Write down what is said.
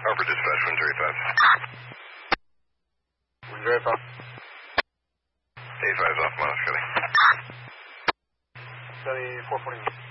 Over dispatch, 135. 135. 85's off, miles, Scotty. Scotty, 441.